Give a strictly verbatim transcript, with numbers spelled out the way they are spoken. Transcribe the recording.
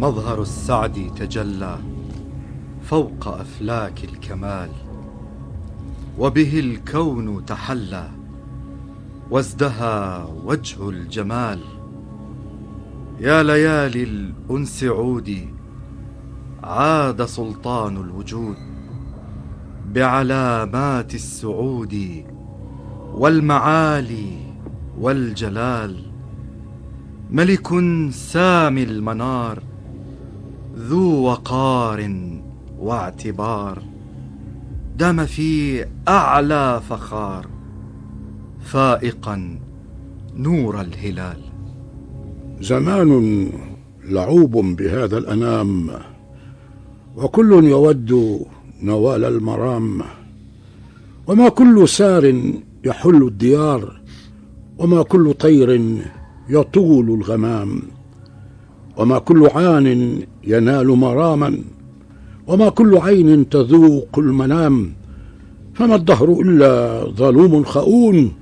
مظهر السعد تجلى فوق أفلاك الكمال، وبه الكون تحلى وازدهى وجه الجمال. يا ليالي الأنس عودي، عاد سلطان الوجود بعلامات السعود والمعالي والجلال. ملك سامي المنار ذو وقار واعتبار، دام في أعلى فخار فائقا نور الهلال. زمان لعوب بهذا الأنام، وكل يود نوال المرام. وما كل سار يحل الديار، وما كل طير يطول الغمام. وما كل عان ينال مراما، وما كل عين تذوق المنام. فما الدهر إلا ظلوم خؤون،